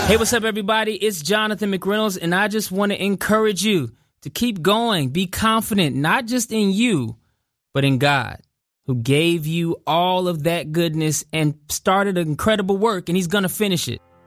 Hey, what's up, everybody? It's Jonathan McReynolds, and I just want to encourage you to keep going. Be confident, not just in you, but in God, who gave you all of that goodness and started an incredible work, and he's going to finish it.